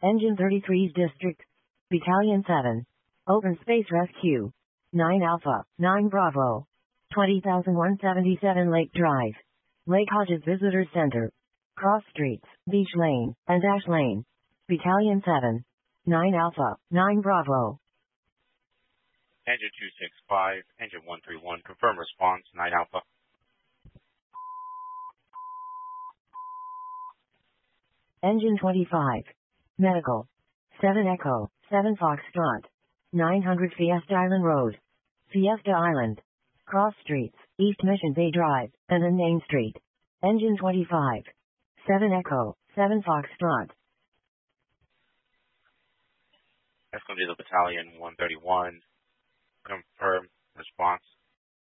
Engine 33's District. Battalion 7. Open Space Rescue. 9 Alpha, 9 Bravo. 20,177 Lake Drive. Lake Hodges Visitor Center. Cross Streets, Beach Lane, and Ash Lane. Battalion 7. 9 Alpha, 9 Bravo. Engine 265, Engine 131, confirm response, 9 Alpha. Engine 25. Medical. 7 Echo, 7 Foxtrot. 900 Fiesta Island Road. Fiesta Island. Cross Streets, East Mission Bay Drive, and then Main Street. Engine 25. 7 Echo, 7 Foxtrot. Escondida Battalion 131, confirm response.